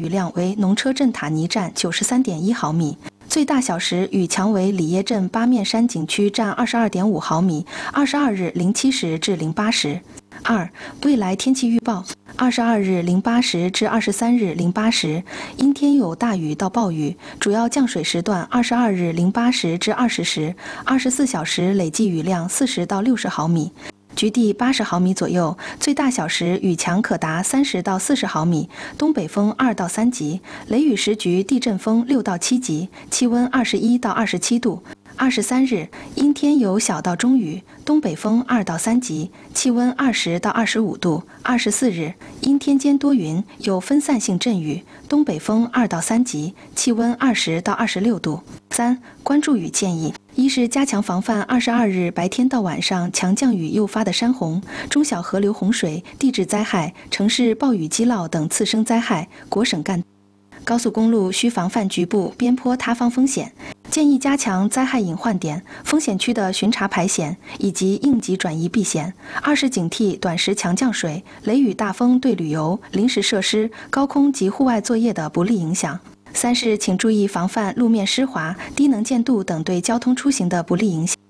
雨量为农车镇塔尼站93.1毫米。最大小时雨强为里耶镇八面山景区占22.5毫米，22日07时至08时。2. 未来天气预报：22日08时至23日08时，阴天有大雨到暴雨，主要降水时段22日08时至20时，24小时累计雨量40到60毫米。局地80毫米左右，最大小时雨强可达30到40毫米，东北风2到3级，雷雨时局地震风6到7级，气温21到27度。23日，阴天有小到中雨，东北风2到3级，气温20到25度。24日，阴天间多云，有分散性阵雨，东北风2到3级，气温20到26度。3. 关注雨建议：一是加强防范22日白天到晚上强降雨诱发的山洪、中小河流洪水、地质灾害、城市暴雨积涝等次生灾害，国省干。高速公路需防范局部边坡塌方风险，建议加强灾害隐患点、风险区的巡查排险以及应急转移避险。2是警惕短时强降水、雷雨大风对旅游、临时设施、高空及户外作业的不利影响。3是请注意防范路面湿滑、低能见度等对交通出行的不利影响。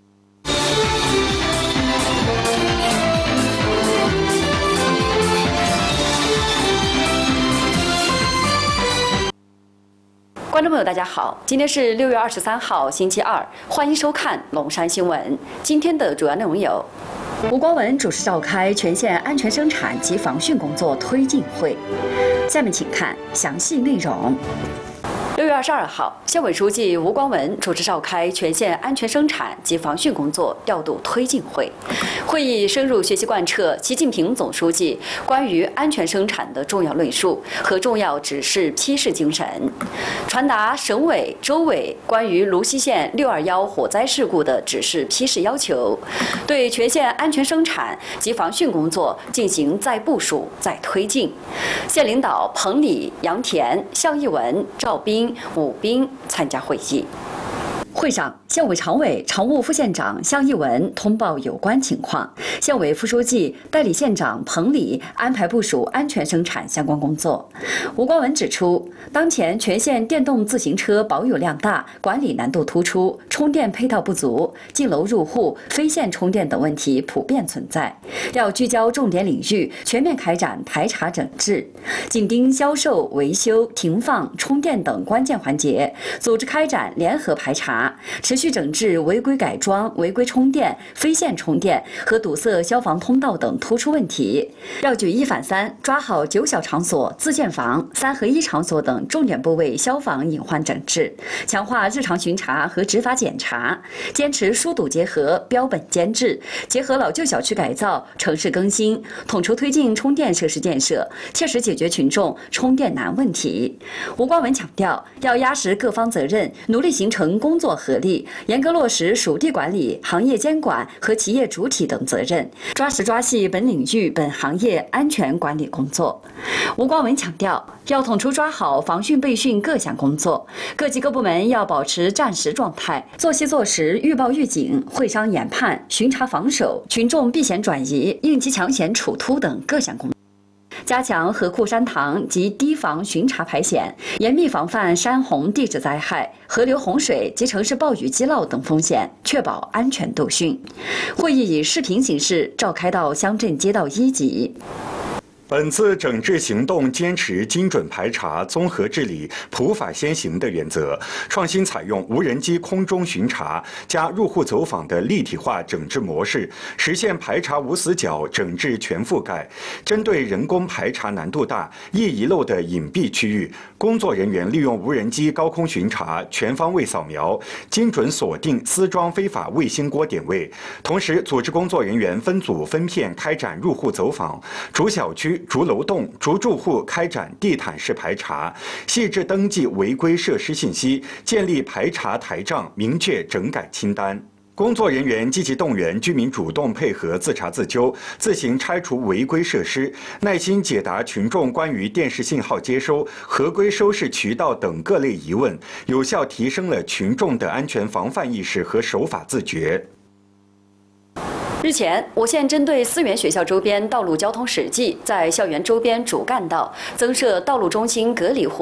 观众朋友，大家好，今天是6月23号，星期二，欢迎收看龙山新闻。今天的主要内容有：吴光文主持召开全县安全生产及防汛工作推进会。下面请看详细内容。6月22号，县委书记吴光文主持召开全县安全生产及防汛工作调度推进会。会议深入学习贯彻习近平总书记关于安全生产的重要论述和重要指示批示精神，传达省委、州委关于泸溪县621火灾事故的指示批示要求，对全县安全生产及防汛工作进行再部署、再推进。县领导彭礼、杨田、向义文、赵斌、武斌参加会议。会上，县委常委、常务副县长向义文通报有关情况，县委副书记、代理县长彭礼安排部署安全生产相关工作。吴光文指出，当前全县电动自行车保有量大、管理难度突出、充电配套不足、进楼入户、非线充电等问题普遍存在，要聚焦重点领域，全面开展排查整治，紧盯销售、维修、停放、充电等关键环节，组织开展联合排查。持续整治违规改装、违规充电、非线充电和堵塞消防通道等突出问题，要举一反三，抓好9小场所、自建房、3合1场所等重点部位消防隐患整治，强化日常巡查和执法检查，坚持疏堵结合、标本兼治，结合老旧小区改造、城市更新，统筹推进充电设施建设，切实解决群众充电难问题。吴光文强调，要压实各方责任，努力形成工作合力，严格落实属地管理、行业监管和企业主体等责任，抓实抓细本领域、本行业安全管理工作。吴光文强调，要统筹抓好防汛备汛各项工作，各级各部门要保持战时状态，做细做实，预报预警、会商研判、巡查防守、群众避险转移、应急抢险处突等各项工作。加强河库山塘及堤防巡查排险，严密防范山洪地质灾害、河流洪水及城市暴雨积涝等风险，确保安全度汛。会议以视频形式召开到乡镇街道1级。 本次整治行动坚持精准排查、综合治理、普法先行的原则，创新采用无人机空中巡查加入户走访的立体化整治模式，实现排查无死角、整治全覆盖。针对人工排查难度大、易遗漏的隐蔽区域，工作人员利用无人机高空巡查、全方位扫描，精准锁定私装非法卫星锅点位。同时，组织工作人员分组分片开展入户走访，逐小区、逐楼栋、逐住户开展地毯式排查，细致登记违规设施信息，建立排查台账，明确整改清单。工作人员积极动员居民主动配合自查自纠，自行拆除违规设施，耐心解答群众关于电视信号接收、合规收视渠道等各类疑问，有效提升了群众的安全防范意识和守法自觉。 日前，我县针对思源学校周边道路交通实际，在校园周边主干道增设道路中心隔离户。